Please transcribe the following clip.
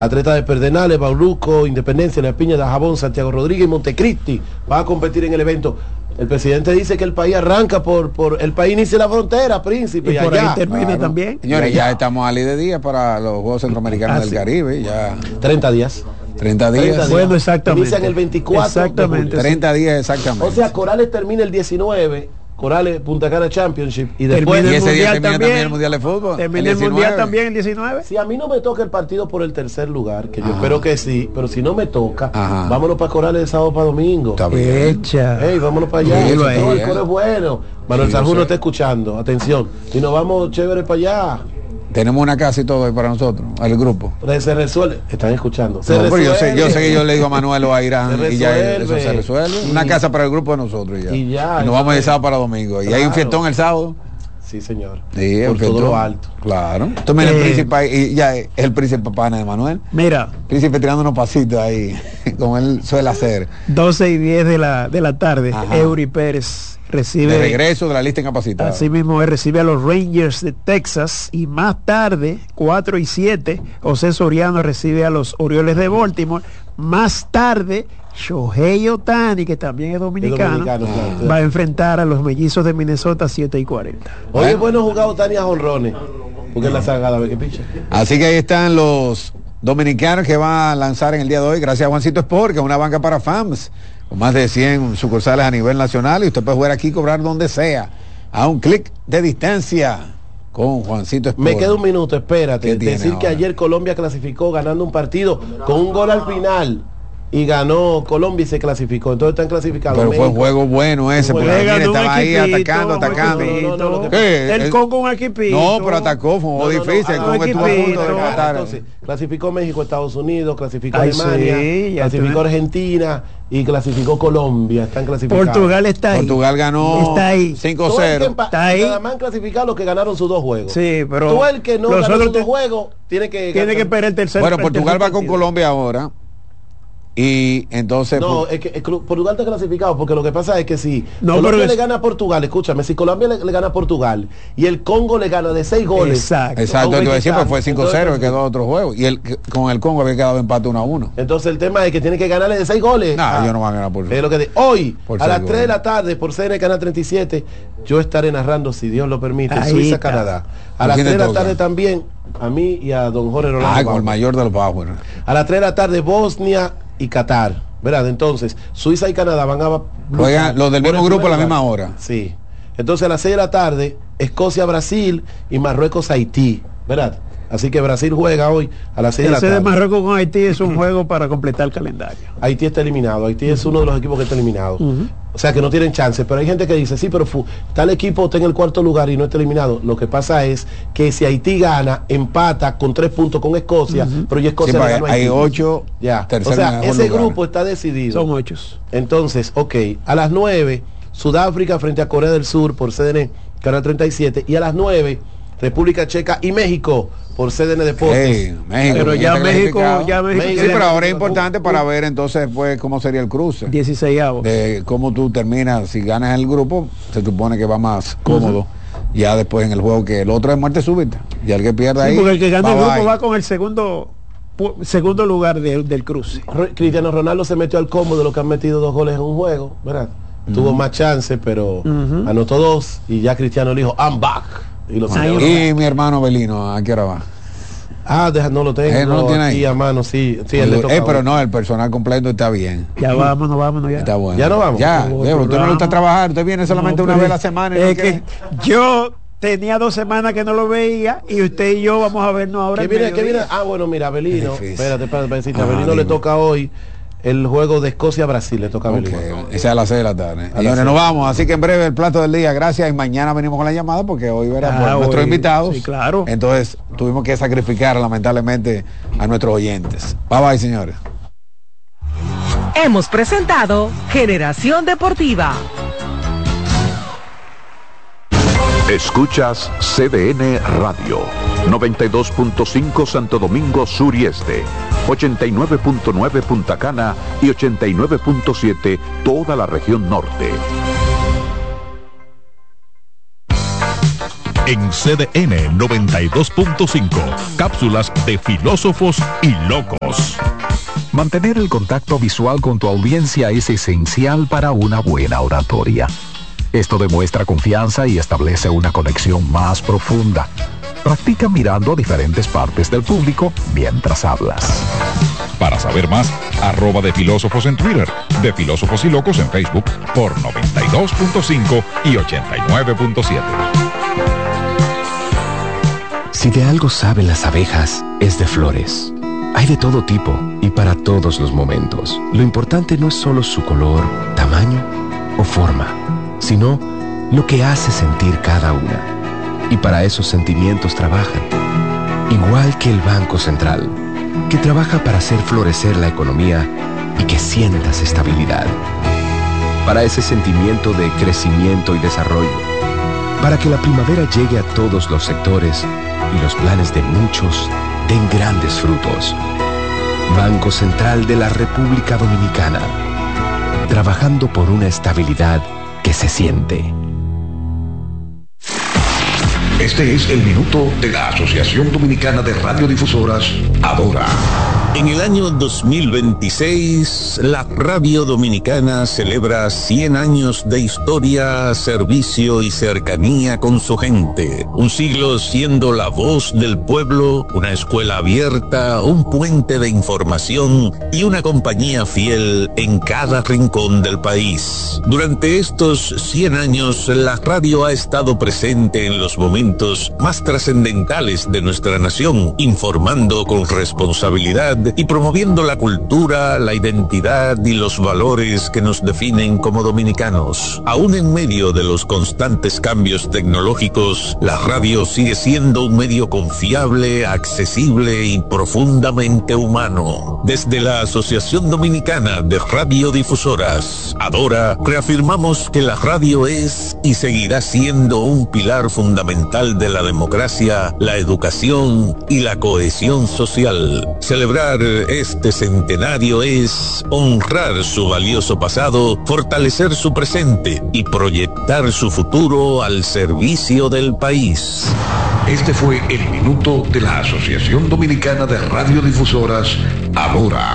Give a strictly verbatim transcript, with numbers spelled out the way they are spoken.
Atleta de Perdenales, Bauruco, Independencia, La Piña, Dajabón, Santiago Rodríguez y Montecristi va a competir en el evento. El presidente dice que el país arranca por, por el país inicia la frontera, príncipe, y, y por allá ahí termina claro. también. Señores, ya estamos a ley de día para los Juegos Centroamericanos Ah, del sí. Caribe, ya treinta días. treinta días. treinta días. Bueno, exactamente. Inician el veinticuatro Exactamente. de julio. treinta días exactamente. O sea, Corales termina el diecinueve, Corales Punta Cana Championship y después... y ese día Mundial termina también, también el Mundial de Fútbol. Termina el Mundial también el diecinueve. Si a mí no me toca el partido por el tercer lugar, que yo Ajá. espero que sí, pero si no me toca, Ajá. vámonos para Corales de sábado para domingo. Está bien. Echa. Ey, vámonos para allá. Sí, Eso, lo es. todo el coro es bueno. Manuel Sí, yo Sanjuno sé. está escuchando. Atención. Y nos vamos chévere para allá. Tenemos una casa y todo ahí para nosotros, el grupo. Se resuelve. Están escuchando. Se No, pero yo sé, resuelve. yo sé que yo le digo a Manuel o a Irán Se y ya eso resuelve. se resuelve. Una Y- casa para el grupo de nosotros y ya. y ya, nos eso vamos de es. sábado para domingo. Y hay un Claro. fiestón el sábado. Sí, señor. Sí, por el todo fiestón. lo alto. Claro. Entonces mira, el Eh. príncipe ahí, y ya es el príncipe pana de Manuel. Mira, Príncipe tirando unos pasitos ahí, como él suele hacer. doce y diez de la, de la tarde, Ajá. Eury Pérez recibe... De regreso de la lista incapacitada. Así mismo él recibe a los Rangers de Texas y más tarde, cuatro y siete, José Soriano recibe a los Orioles de Baltimore. Más tarde, Shohei Ohtani, que también es dominicano, dominicano, claro. va a enfrentar a los Mellizos de Minnesota siete y cuarenta. Hoy es bueno jugar Ohtani a jonrones. Porque es la sagada, ve que picha. Así que ahí están los dominicanos que van a lanzar en el día de hoy, gracias a Juancito Sport, que es una banca para fans, con más de cien sucursales a nivel nacional, y usted puede jugar aquí y cobrar donde sea, a un clic de distancia, con Juancito Sport. Me queda un minuto, espérate. ¿Qué tiene Decir que ahora? ayer Colombia clasificó ganando un partido con un gol al final. Y ganó Colombia y se clasificó. Entonces están clasificados. Pero fue un México. juego bueno ese, Un porque juego. mira, Le ganó un estaba ahí equipito, atacando, un atacando. equipito. No, no, no, lo que- ¿Qué? El El- Congo un equipito. No, pero atacó, fue un No, juego no, no, difícil, ah, con un estuvo a punto de equipito. matar. Entonces, clasificó México, Estados Unidos, clasificó Ay, Alemania, sí, ya clasificó tú ves. Argentina y clasificó Colombia. Están clasificados. Portugal está ahí. Portugal ganó Está ahí. cinco Todo el que cero. empa- Está ahí. Nada más han clasificado los que ganaron sus dos juegos. Sí, pero Todo el que no los ganó otros sus dos te- juegos tiene que Tiene que esperar el tercer. Bueno, el Portugal tercer va con partido. Colombia ahora. Y entonces No, pues, es que el club- Portugal está clasificado porque lo que pasa es que si No, Colombia pero es- le gana a Portugal, escúchame, si Colombia le, le gana a Portugal y el Congo le gana de seis goles. Exacto. exacto, entonces siempre fue cinco cero, Entonces, que quedó otro juego. Y el, con el Congo había quedado empate uno a uno. Entonces el tema es que tiene que ganarle de seis goles. No, Ah, ellos no van a ganar por es lo que de- hoy, Por a seis las goles. tres de la tarde, por C N Canal treinta y siete, yo estaré narrando, si Dios lo permite, Ahí Suiza, está. Canadá. A ¿Con las quién tres de te la toca? tarde también, a mí y a don Jorge Rolando. Ah, con el Bauer. mayor de los Bauer. A las tres de la tarde, Bosnia y Qatar. ¿Verdad? Entonces, Suiza y Canadá van a... Juegan los del por mismo el grupo a la primer misma lugar. hora. Sí. Entonces a las seis de la tarde, Escocia, Brasil y Marruecos, Haití. ¿Verdad? Así que Brasil juega hoy a las seis de la Ese tarde. de Marruecos con Haití es un juego para completar el calendario. Haití está eliminado. Haití es uno de los equipos que está eliminado. O sea que no tienen chance. Pero hay gente que dice, sí, pero fu- tal equipo está en el cuarto lugar y no está eliminado. Lo que pasa es que si Haití gana, empata con tres puntos con Escocia, pero ya Sí, Escocia le pues, ganó a hay Haití. ocho, Ya. O tercer sea, mejor ese lugar. grupo está decidido. Son ocho. Entonces, ok, a las nueve, Sudáfrica frente a Corea del Sur por C D N, Canal treinta y siete, y a las nueve, República Checa y México por C D N Deportes. Hey, México, Pero ¿quién ya está México, clasificado? ya México, México. Sí, tiene pero ahora es importante para ver entonces pues cómo sería el cruce. dieciseisavos. De cómo tú terminas, si ganas el grupo, se supone que va más cómodo. Ya después en el juego que el otro es muerte súbita. Y el que pierda Sí, ahí. porque el que gana el bye grupo bye. va con el segundo pu- segundo lugar de- del cruce. Ro- Cristiano Ronaldo se metió al combo de los que han metido dos goles en un juego, ¿verdad? Tuvo más chance, pero Ujú. anotó dos y ya Cristiano le dijo, I'm back. Y lo Ahí siguió. Y mi hermano Belino, ¿a qué hora va? Ah, deja, no lo tengo. Eh, ¿no lo tiene ahí? aquí a mano, sí. sí él le toca eh, pero hoy. no, el personal completo está bien. Ya vámonos, vámonos ya. Está bueno. ¿Ya no vamos? Ya, Otro Diego, usted no le gusta ramo. trabajar, usted viene solamente No, una pero vez a la semana. y no es quiere- que yo tenía dos semanas que no lo veía y usted y yo vamos a vernos ahora. ¿Qué al viene, qué mediodía. viene? Ah, bueno, mira, Abelino. Es difícil. Espérate, espérate, espérate, espérate, Ajá, Abelino le dime. toca hoy el juego de Escocia-Brasil, le toca a Ok, Abelino. esa es a las seis de la tarde. las Señores, seis. nos vamos. Así que en breve el plato del día. Gracias. Y mañana venimos con la llamada porque hoy verá Ah, por nuestros hoy, invitados. sí, claro. Entonces tuvimos que sacrificar lamentablemente a nuestros oyentes. Bye bye, señores. Hemos presentado Generación Deportiva. Escuchas C D N Radio, noventa y dos punto cinco Santo Domingo Sur y Este, ochenta y nueve punto nueve Punta Cana y ochenta y nueve punto siete toda la región norte. en C D N noventa y dos punto cinco. Cápsulas de filósofos y locos. Mantener el contacto visual con tu audiencia es esencial para una buena oratoria. Esto demuestra confianza y establece una conexión más profunda. Practica mirando a diferentes partes del público mientras hablas. Para saber más, arroba de filósofos en Twitter, de filósofos y locos en Facebook por noventa y dos punto cinco y ochenta y nueve punto siete. Si de algo saben las abejas, es de flores. Hay de todo tipo y para todos los momentos. Lo importante no es solo su color, tamaño o forma, sino lo que hace sentir cada una. Y para esos sentimientos trabajan. Igual que el Banco Central, que trabaja para hacer florecer la economía y que sientas estabilidad. Para ese sentimiento de crecimiento y desarrollo. Para que la primavera llegue a todos los sectores y los planes de muchos den grandes frutos. Banco Central de la República Dominicana. Trabajando por una estabilidad que se siente. Este es el minuto de la Asociación Dominicana de Radiodifusoras, Adora. En el año dos mil veintiséis, la Radio Dominicana celebra cien años de historia, servicio y cercanía con su gente. Un siglo siendo la voz del pueblo, una escuela abierta, un puente de información y una compañía fiel en cada rincón del país. Durante estos cien años, la radio ha estado presente en los momentos más trascendentales de nuestra nación, informando con responsabilidad y promoviendo la cultura, la identidad y los valores que nos definen como dominicanos. Aún en medio de los constantes cambios tecnológicos, la radio sigue siendo un medio confiable, accesible y profundamente humano. Desde la Asociación Dominicana de Radiodifusoras, Adora, reafirmamos que la radio es y seguirá siendo un pilar fundamental de la democracia, la educación y la cohesión social. Celebrar este centenario es honrar su valioso pasado, fortalecer su presente y proyectar su futuro al servicio del país. Este fue el minuto de la Asociación Dominicana de Radiodifusoras, Adora.